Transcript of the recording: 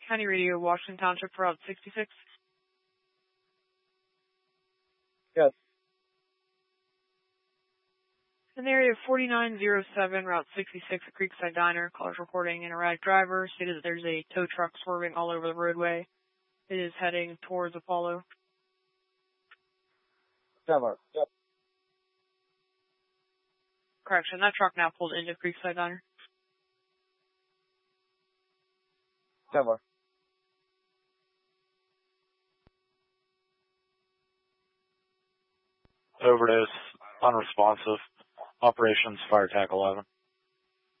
County Radio, Washington Township, Route 66. Yes. In the area of 4907, Route 66, a Creekside Diner, callers reporting an erratic driver, stated that there's a tow truck swerving all over the roadway. It is heading towards Apollo. Denver. Yep. Correction, that truck now pulled into Creekside Diner. Denver. Overdose, unresponsive. Operations Fire Tac 11.